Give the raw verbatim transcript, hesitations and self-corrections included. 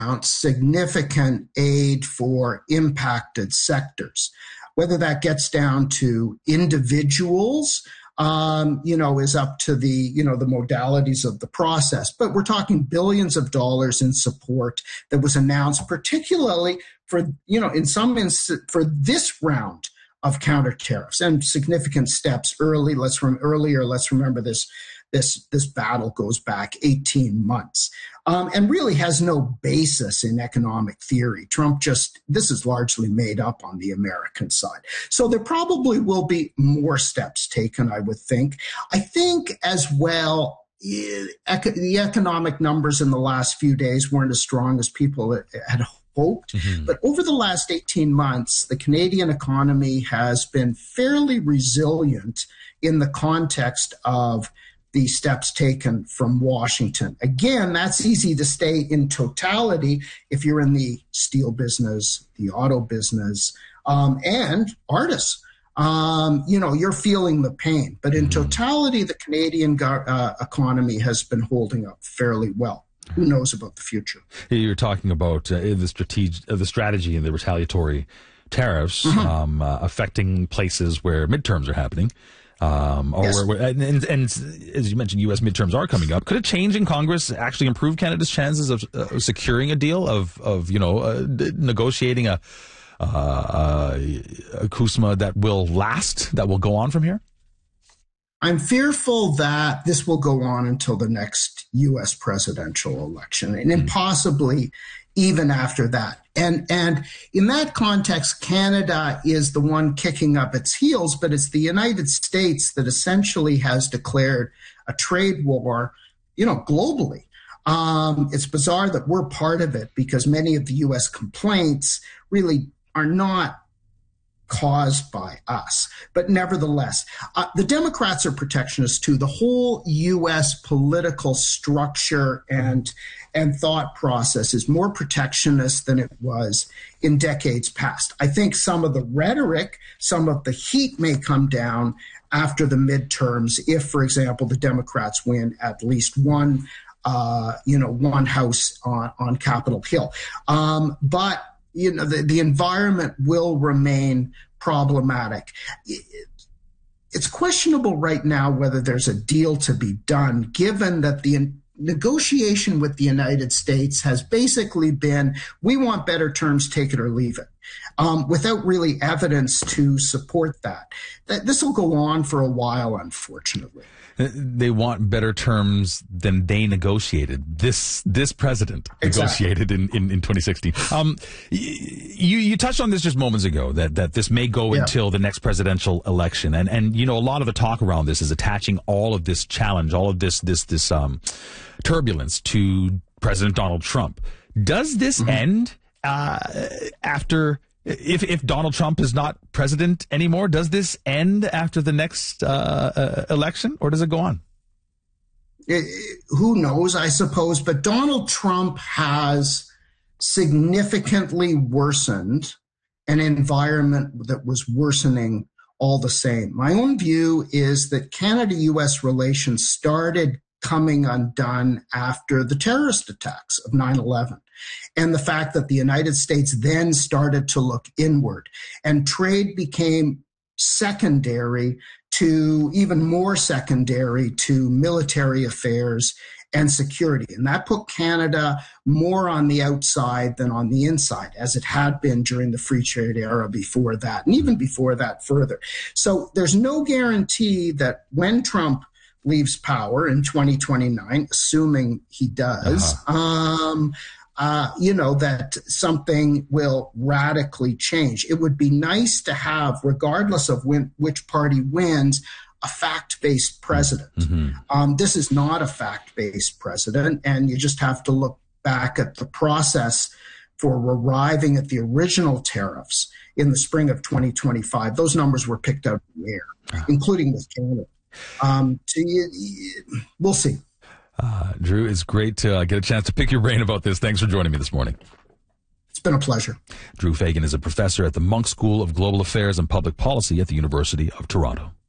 significant aid for impacted sectors. Whether that gets down to individuals, um, you know, is up to the, you know, the modalities of the process. But we're talking billions of dollars in support that was announced, particularly for, you know, in some instances for this round of counter tariffs and significant steps early. Let's rem- earlier. Let's remember this. This this battle goes back eighteen months, um, and really has no basis in economic theory. Trump just this is largely made up on the American side. So there probably will be more steps taken, I would think. I think as well, the economic numbers in the last few days weren't as strong as people had hoped. Mm-hmm. But over the last eighteen months, the Canadian economy has been fairly resilient in the context of the steps taken from Washington. Again, that's easy to state in totality if you're in the steel business, the auto business, um, and artists. Um, you know, you're feeling the pain. But in mm-hmm. totality, the Canadian go- uh, economy has been holding up fairly well. Who knows about the future? You're talking about uh, the, strateg- uh, the strategy and the retaliatory tariffs mm-hmm. um, uh, affecting places where midterms are happening. Um, or yes. where, and, and, and as you mentioned, U S midterms are coming up. Could a change in Congress actually improve Canada's chances of uh, securing a deal, of, of you know, uh, negotiating a, uh, uh, a CUSMA that will last, that will go on from here? I'm fearful that this will go on until the next U S presidential election, and mm. possibly even after that. And and in that context, Canada is the one kicking up its heels, but it's the United States that essentially has declared a trade war, you know, globally. Um, it's bizarre that we're part of it because many of the U S complaints really are not caused by us. But nevertheless, uh, the Democrats are protectionists too. The whole U S political structure and and thought process is more protectionist than it was in decades past. I think some of the rhetoric, some of the heat may come down after the midterms if, for example, the Democrats win at least one, uh, you know, one house on, on Capitol Hill. Um, but you know, the, the environment will remain problematic. It's questionable right now whether there's a deal to be done, given that the negotiation with the United States has basically been, we want better terms, take it or leave it, um, without really evidence to support that. That this will go on for a while, unfortunately. They want better terms than they negotiated. This this president exactly. negotiated in, in, in twenty sixteen. Um, you you touched on this just moments ago, that, that this may go yeah. until the next presidential election. And, and, you know, a lot of the talk around this is attaching all of this challenge, all of this, this, this um, turbulence to President Donald Trump. Does this mm-hmm. end uh, after... If if Donald Trump is not president anymore, does this end after the next uh, uh, election, or does it go on? It, who knows, I suppose. But Donald Trump has significantly worsened an environment that was worsening all the same. My own view is that Canada-U S relations started coming undone after the terrorist attacks of nine eleven. And the fact that the United States then started to look inward, and trade became secondary to, even more secondary to, military affairs and security. And that put Canada more on the outside than on the inside, as it had been during the free trade era before that, and even before that further. So there's no guarantee that when Trump leaves power in twenty twenty-nine, assuming he does, uh-huh. um, uh, you know, that something will radically change. It would be nice to have, regardless of when, which party wins, a fact-based president. Mm-hmm. Um, this is not a fact-based president, and you just have to look back at the process for arriving at the original tariffs in the spring of twenty twenty-five. Those numbers were picked out of the air, uh-huh. including with Canada. Um, so you, you, we'll see. Uh, Drew, it's great to uh, get a chance to pick your brain about this. Thanks for joining me this morning. It's been a pleasure. Drew Fagan is a professor at the Munk School of Global Affairs and Public Policy at the University of Toronto.